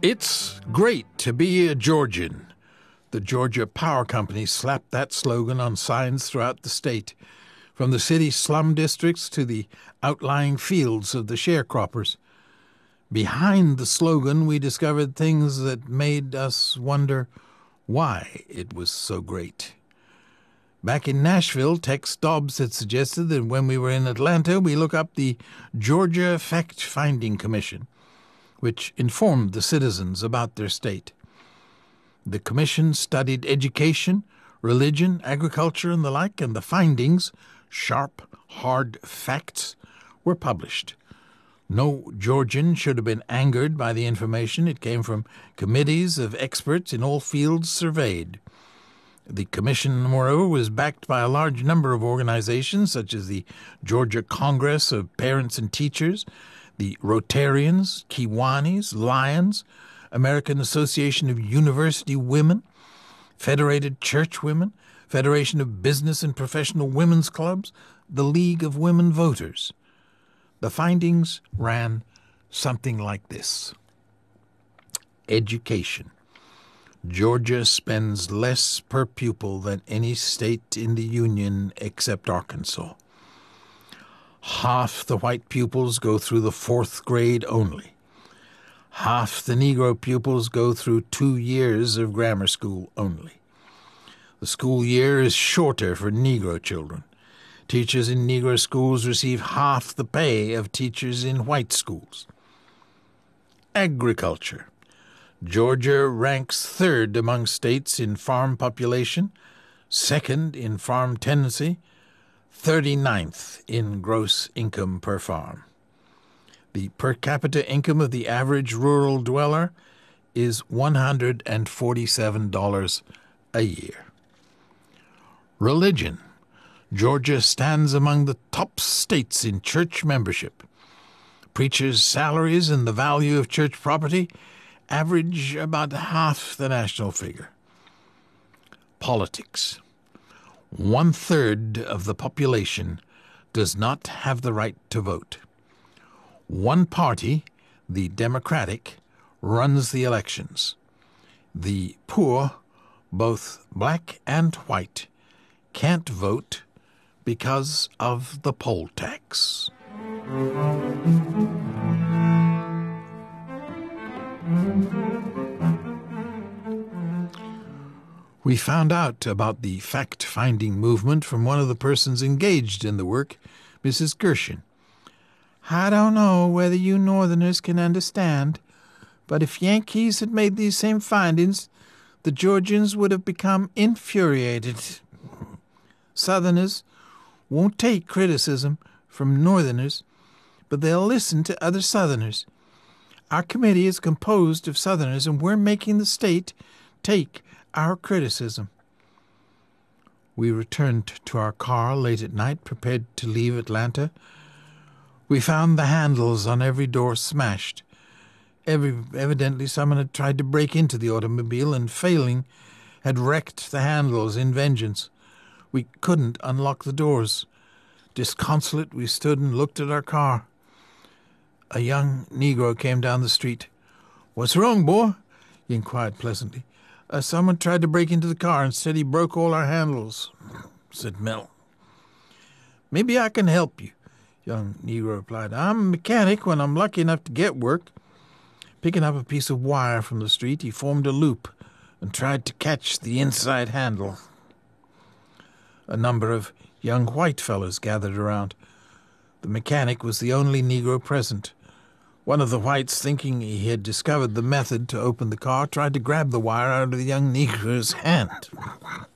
It's great to be a Georgian. The Georgia Power Company slapped that slogan on signs throughout the state, from the city slum districts to the outlying fields of the sharecroppers. Behind the slogan, we discovered things that made us wonder why it was so great. Back in Nashville, Tex Dobbs had suggested that when we were in Atlanta, we look up the Georgia Fact-Finding Commission, which informed the citizens about their state. The commission studied education, religion, agriculture, and the like, and the findings, sharp, hard facts, were published. No Georgian should have been angered by the information. It came from committees of experts in all fields surveyed. The commission, moreover, was backed by a large number of organizations, such as the Georgia Congress of Parents and Teachers, the Rotarians, Kiwanis, Lions, American Association of University Women, Federated Church Women, Federation of Business and Professional Women's Clubs, the League of Women Voters. The findings ran something like this. Education. Georgia spends less per pupil than any state in the Union except Arkansas. Half the white pupils go through the 4th grade only. Half the Negro pupils go through 2 years of grammar school only. The school year is shorter for Negro children. Teachers in Negro schools receive half the pay of teachers in white schools. Agriculture. Georgia ranks 3rd among states in farm population, 2nd in farm tenancy, 39th in gross income per farm. The per capita income of the average rural dweller is $147 a year. Religion. Georgia stands among the top states in church membership. Preachers' salaries and the value of church property average about half the national figure. Politics. 1/3 of the population does not have the right to vote. One party, the Democratic, runs the elections. The poor, both black and white, can't vote because of the poll tax. We found out about the fact-finding movement from one of the persons engaged in the work, Mrs. Gershon. I don't know whether you Northerners can understand, but if Yankees had made these same findings, the Georgians would have become infuriated. Southerners won't take criticism from Northerners, but they'll listen to other Southerners. Our committee is composed of Southerners, and we're making the state take our criticism. We returned to our car late at night, prepared to leave Atlanta. We found the handles on every door smashed. Evidently someone had tried to break into the automobile and, failing, had wrecked the handles in vengeance. We couldn't unlock the doors. Disconsolate, we stood and looked at our car. A young Negro came down the street. "What's wrong, boy?" he inquired pleasantly. "Someone tried to break into the car and said he broke all our handles," said Mel. "Maybe I can help you," young Negro replied. "I'm a mechanic when I'm lucky enough to get work." Picking up a piece of wire from the street, he formed a loop and tried to catch the inside handle. A number of young white fellows gathered around. The mechanic was the only Negro present. One of the whites, thinking he had discovered the method to open the car, tried to grab the wire out of the young Negro's hand.